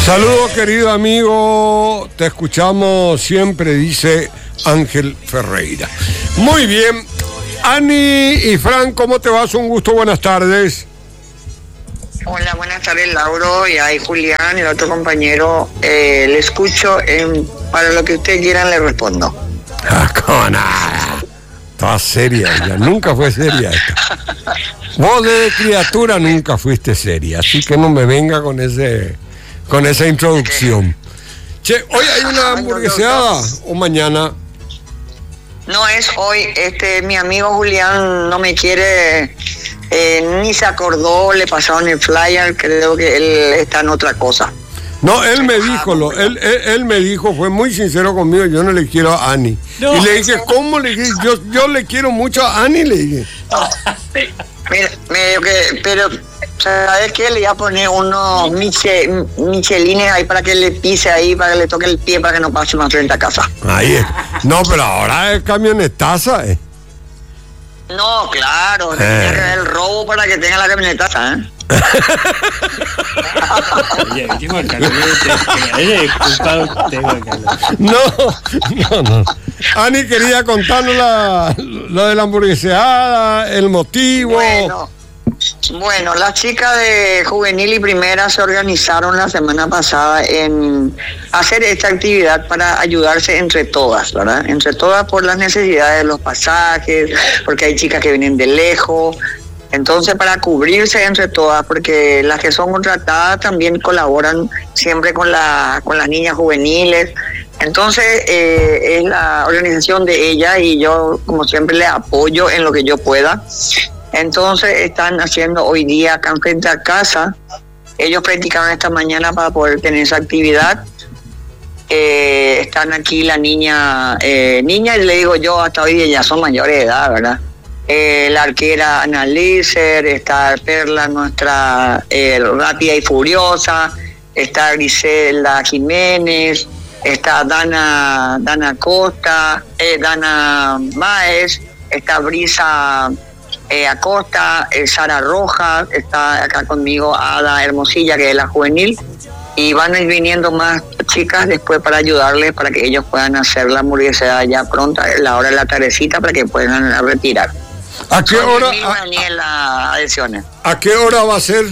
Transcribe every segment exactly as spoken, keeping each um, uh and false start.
Saludos, querido amigo, te escuchamos siempre, dice Ángel Ferreira. Muy bien, Ani y Fran, ¿cómo te va? Un gusto, buenas tardes. Hola, buenas tardes, Lauro, y ahí Julián, el otro compañero, eh, le escucho, en, para lo que ustedes quieran le respondo. Ah, ¿cómo nada? Toda seria, ella nunca fue seria esta. Vos de criatura nunca fuiste seria, así que no me venga con ese... con esa introducción. Che, ¿hoy hay una hamburgueseada o mañana? No es hoy, este, mi amigo Julián no me quiere, eh, ni se acordó, le pasaron el flyer, creo que él está en otra cosa. No, él me dijo, lo, él, él, él me dijo, fue muy sincero conmigo, yo no le quiero a Ani. No. Y le dije, ¿cómo le dije? Yo, yo le quiero mucho a Ani, le dije. No, mira, medio que, pero... ¿Sabes qué? Le voy a poner unos miche, michelines ahí para que le pise ahí, para que le toque el pie, para que no pase más frente a casa. Ahí es. No, pero ahora es camionetaza, ¿eh? No, claro. Eh. Tiene que ver el robo para que tenga la camionetaza, ¿eh? Oye, tengo el No, no, no. Ani quería contarnos la, lo de la hamburgueseada, el motivo. Bueno. Bueno, las chicas de juvenil y primera se organizaron la semana pasada en hacer esta actividad para ayudarse entre todas, ¿verdad? Entre todas por las necesidades de los pasajes, porque hay chicas que vienen de lejos. Entonces, para cubrirse entre todas, porque las que son contratadas también colaboran siempre con, la, con las niñas juveniles. Entonces, eh, es la organización de ellas y yo, como siempre, les apoyo en lo que yo pueda. Entonces están haciendo hoy día acá enfrente a casa. Ellos practicaron esta mañana para poder tener esa actividad. Eh, están aquí la niña, eh, niña le digo yo, hasta hoy día ya son mayores de edad, ¿verdad? Eh, la arquera Ana Lícer, está Perla, nuestra eh, rápida y furiosa, está Griselda Jiménez, está Dana, Dana Costa, eh, Dana Máez, está Brisa... Eh, Acosta, eh, Sara Rojas, está acá conmigo Ada Hermosilla, que es la juvenil, y van a ir viniendo más chicas después para ayudarles, para que ellos puedan hacer la hamburguesa ya pronta, la hora de la tardecita, para que puedan retirar. ¿A qué Son hora? A, las adhesiones. ¿A qué hora va a ser?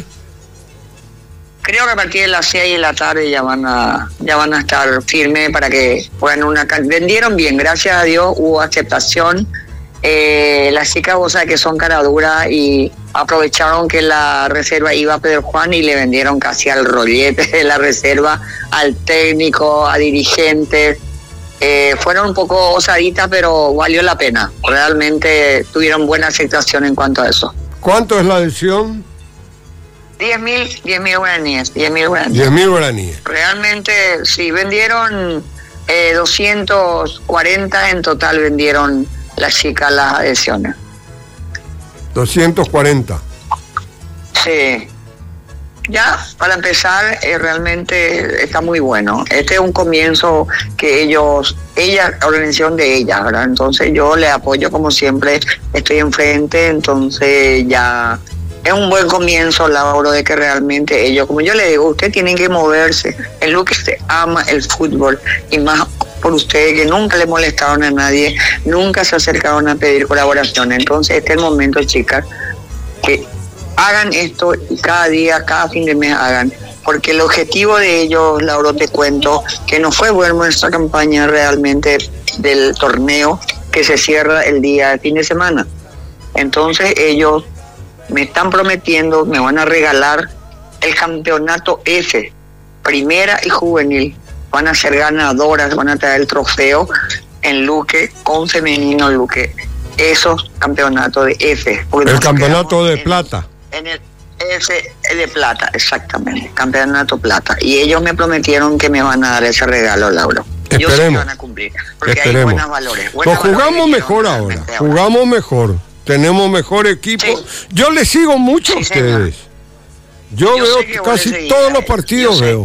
Creo que a partir de las seis de la tarde ya van a ya van a estar firmes para que puedan una... Vendieron bien, gracias a Dios, hubo aceptación. Eh, las chicas, vos sabés que son cara dura y aprovecharon que la reserva iba a Pedro Juan y le vendieron casi al rollete de la reserva, al técnico, a dirigentes. Eh, fueron un poco osaditas, pero valió la pena. Realmente tuvieron buena aceptación en cuanto a eso. ¿Cuánto es la adhesión? diez mil, diez mil guaraníes, diez mil guaraníes. diez mil guaraníes. Realmente, sí, vendieron eh, doscientos cuarenta en total, vendieron las chicas las adhesiones. doscientos cuarenta. Sí. Ya, para empezar, eh, realmente está muy bueno. Este es un comienzo que ellos, ella, organización de ella, ¿verdad? Entonces yo le apoyo como siempre, estoy enfrente, entonces ya es un buen comienzo, Lauro, de que realmente ellos, como yo le digo, ustedes tienen que moverse. Es lo que usted ama, el fútbol, y más por ustedes que nunca le molestaron a nadie, nunca se acercaron a pedir colaboración. Entonces este es el momento, chicas, que hagan esto y cada día, cada fin de mes hagan, porque el objetivo de ellos, Lauro, te cuento, que no fue buena nuestra campaña realmente del torneo que se cierra el día de fin de semana. Entonces ellos me están prometiendo, me van a regalar el campeonato F, primera y juvenil. Van a ser ganadoras, van a traer el trofeo en Luque, con femenino Luque, esos campeonatos de F. El campeonato de en, plata. En el F de plata, exactamente, campeonato plata. Y ellos me prometieron que me van a dar ese regalo, Lauro. Esperemos. Yo sé que van a cumplir, porque Esperemos. hay buenos valores. Buenos pues jugamos valores mejor ahora, ahora, jugamos mejor, tenemos mejor equipo. Sí. Yo les sigo mucho a ustedes. Yo, yo veo casi todos los partidos, veo.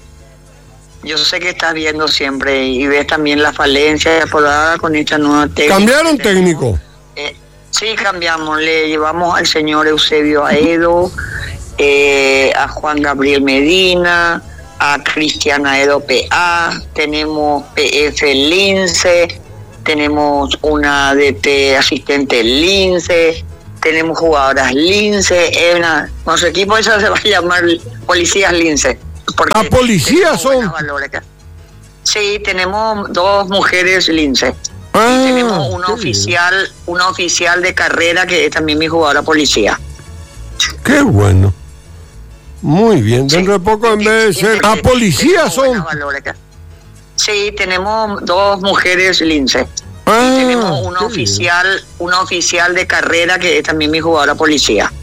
Yo sé que estás viendo siempre y ves también la falencia por ahora con esta nueva técnica. ¿Cambiaron técnico? Eh, sí, cambiamos. Le llevamos al señor Eusebio Aedo, eh, a Juan Gabriel Medina, a Cristiana Edo P A, tenemos P F Lince, tenemos una D T asistente Lince, tenemos jugadoras Lince, eh, una, nuestro equipo eso se va a llamar Policías Lince. ¿A policías son? Sí, tenemos dos mujeres Lince. Ah, y tenemos una oficial, bien. una oficial de carrera que es también mi jugadora policía. Qué bueno. Muy bien, dentro sí, de poco en vez de ser... ¿A policías son? Sí, tenemos dos mujeres Lince. Ah, y tenemos una oficial, bien. una oficial de carrera que es también mi jugadora policía.